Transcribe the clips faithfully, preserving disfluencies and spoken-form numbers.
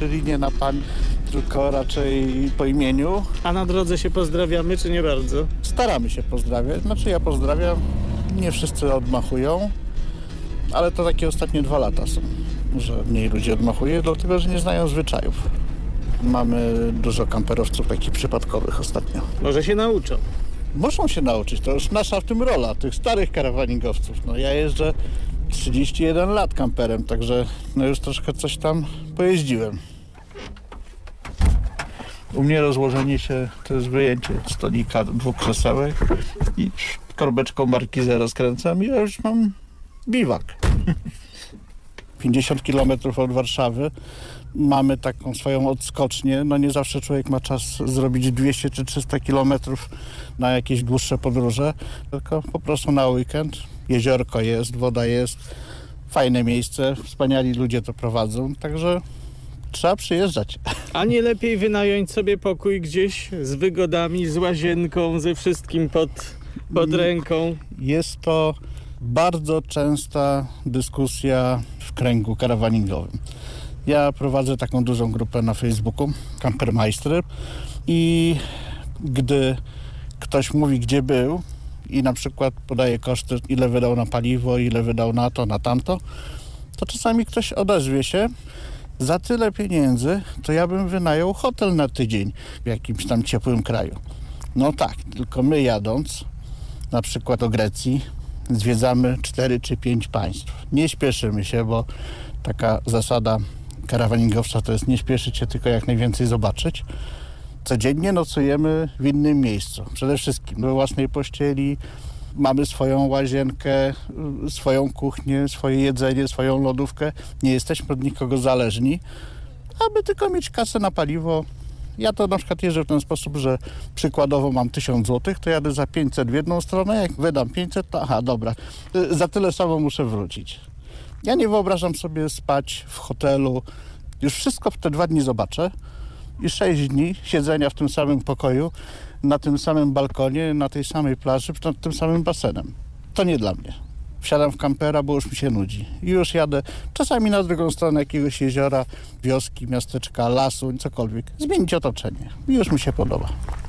czyli nie na pan, tylko raczej po imieniu. A na drodze się pozdrawiamy, czy nie bardzo? Staramy się pozdrawiać, znaczy ja pozdrawiam, nie wszyscy odmachują, ale to takie ostatnie dwa lata są, że mniej ludzi odmachuje, dlatego że nie znają zwyczajów. Mamy dużo kamperowców takich przypadkowych ostatnio. Może się nauczą. Muszą się nauczyć, to już nasza w tym rola, tych starych karawaningowców. No ja jeżdżę trzydzieści jeden lat kamperem, także no już troszkę coś tam pojeździłem. U mnie rozłożenie się to jest wyjęcie stolika, dwóch krzesełek i korbeczką markizę rozkręcam i ja już mam biwak. pięćdziesiąt kilometrów od Warszawy mamy taką swoją odskocznię. No nie zawsze człowiek ma czas zrobić dwieście czy trzysta kilometrów na jakieś dłuższe podróże, tylko po prostu na weekend. Jeziorko jest, woda jest, fajne miejsce, wspaniali ludzie to prowadzą, także trzeba przyjeżdżać. A nie lepiej wynająć sobie pokój gdzieś z wygodami, z łazienką, ze wszystkim pod, pod ręką? Jest to bardzo częsta dyskusja w kręgu karawaningowym. Ja prowadzę taką dużą grupę na Facebooku, Campermajstry, i gdy ktoś mówi, gdzie był i na przykład podaje koszty, ile wydał na paliwo, ile wydał na to, na tamto, to czasami ktoś odezwie się: za tyle pieniędzy to ja bym wynajął hotel na tydzień w jakimś tam ciepłym kraju. No tak, tylko my jadąc na przykład do Grecji zwiedzamy cztery czy pięć państw. Nie śpieszymy się, bo taka zasada karawaningowca to jest nie śpieszyć się, tylko jak najwięcej zobaczyć. Codziennie nocujemy w innym miejscu. Przede wszystkim we własnej pościeli, mamy swoją łazienkę, swoją kuchnię, swoje jedzenie, swoją lodówkę. Nie jesteśmy od nikogo zależni, aby tylko mieć kasę na paliwo. Ja to na przykład jeżdżę w ten sposób, że przykładowo mam tysiąc złotych, to jadę za pięćset w jedną stronę, jak wydam pięćset, to aha, dobra, za tyle samo muszę wrócić. Ja nie wyobrażam sobie spać w hotelu, już wszystko w te dwa dni zobaczę i sześć dni siedzenia w tym samym pokoju, na tym samym balkonie, na tej samej plaży, nad tym samym basenem. To nie dla mnie. Wsiadam w kampera, bo już mi się nudzi. I już jadę czasami na drugą stronę jakiegoś jeziora, wioski, miasteczka, lasu, cokolwiek. Zmienić otoczenie. I już mi się podoba.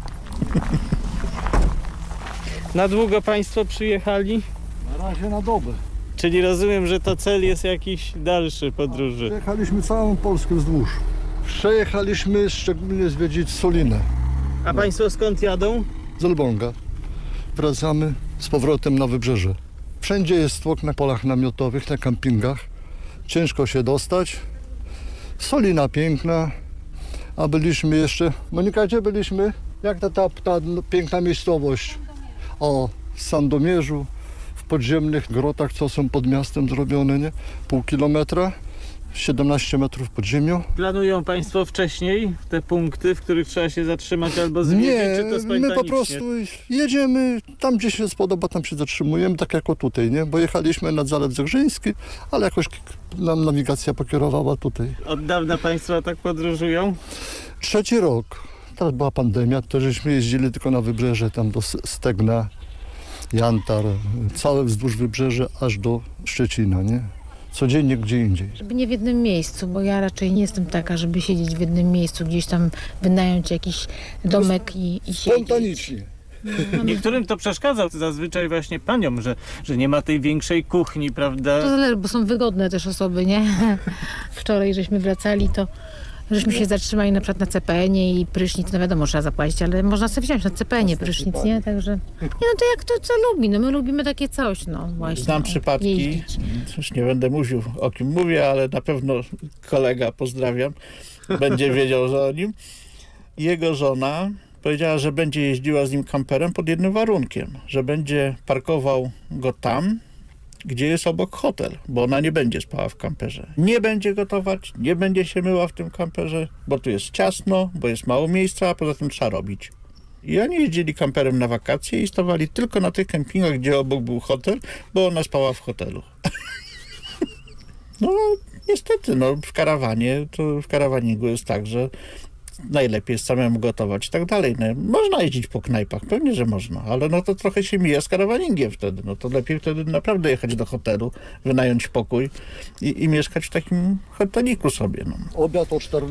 Na długo państwo przyjechali? Na razie na dobę. Czyli rozumiem, że to cel jest jakiś dalszy podróży. Przejechaliśmy całą Polskę wzdłuż. Przejechaliśmy szczególnie zwiedzić Solinę. A państwo skąd jadą? Z Elbląga. Wracamy z powrotem na wybrzeże. Wszędzie jest tłok na polach namiotowych, na kampingach. Ciężko się dostać. Solina piękna. A byliśmy jeszcze... Monika, gdzie byliśmy? Jak ta, ta, ta piękna miejscowość? O, w Sandomierzu, w podziemnych grotach, co są pod miastem zrobione, nie? Pół kilometra, siedemnaście metrów pod ziemią. Planują państwo wcześniej te punkty, w których trzeba się zatrzymać albo zwiedzić, Nie, czy to spontanicznie? my po prostu jedziemy, tam gdzie się spodoba, tam się zatrzymujemy, tak jak o tutaj, nie? Bo jechaliśmy nad Zalew Zegrzyński, ale jakoś nam nawigacja pokierowała tutaj. Od dawna państwo tak podróżują? Trzeci rok. Teraz była pandemia, to żeśmy jeździli tylko na wybrzeże, tam do Stegna, Jantar, całe wzdłuż wybrzeża aż do Szczecina, nie? Codziennie gdzie indziej. Żeby nie w jednym miejscu, bo ja raczej nie jestem taka, żeby siedzieć w jednym miejscu, gdzieś tam wynająć jakiś domek i, i siedzieć. Spontanicznie. Niektórym to przeszkadza, zazwyczaj właśnie paniom, że, że nie ma tej większej kuchni, prawda? To zależy, bo są wygodne też osoby, nie? Wczoraj żeśmy wracali, to żeśmy się zatrzymali na przykład na C P N-ie i prysznic, no wiadomo, trzeba zapłacić, ale można sobie wziąć na C P N-ie prysznic, nie? Także, nie no to jak to co lubi, no my lubimy takie coś, no właśnie. Znam no, przypadki, jeździć. już nie będę mówił, o kim mówię, ale na pewno kolega, pozdrawiam, będzie wiedział że o nim. Jego żona powiedziała, że będzie jeździła z nim kamperem pod jednym warunkiem, że będzie parkował go tam, gdzie jest obok hotel, bo ona nie będzie spała w kamperze. Nie będzie gotować, nie będzie się myła w tym kamperze, bo tu jest ciasno, bo jest mało miejsca, a poza tym trzeba robić. I oni jeździli kamperem na wakacje i stawali tylko na tych kempingach, gdzie obok był hotel, bo ona spała w hotelu. No niestety, no w karawanie, to w karawaningu jest tak, że najlepiej jest samemu gotować i tak dalej. No, można jeździć po knajpach, pewnie, że można, ale no to trochę się mija z karawaningiem wtedy. No to lepiej wtedy naprawdę jechać do hotelu, wynająć pokój i, i mieszkać w takim hoteliku sobie. No. Obiad o czternastej.